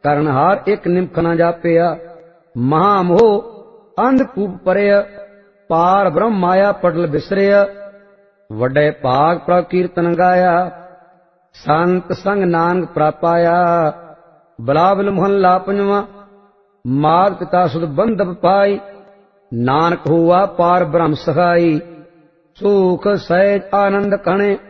ਕਰਨਹਾਰ ਇੱਕ ਨਿਮਖ ਨਾ ਜਾਪਿਆ। ਮਹਾਮੋਹ ਅੰਧਕੂਪ ਪਰਿਆ, ਪਾਰ ਬ੍ਰਹਮ ਮਾਇਆ ਪਟਲ ਬਿਸਰਿਆ। ਵੱਡੇ ਭਾਗ ਪ੍ਰਭ ਕੀਰਤਨ ਗਾਇਆ, ਸੰਤ ਸੰਗ ਨਾਨਕ ਪ੍ਰਾਪਾਇਆ। ਬਲਾਵਲ ਮੁਹੱਲਾ ਪੰਜਵਾਂ। ਮਾਤ ਪਿਤਾ ਸੁਧ ਬੰਧਪ ਪਾਈ, ਨਾਨਕ ਹੋਆ ਪਾਰ ਬ੍ਰਹਮ ਸਹਾਈ। ਸੁਖ ਸਹਿਜ ਆਨੰਦ ਕਣੇ,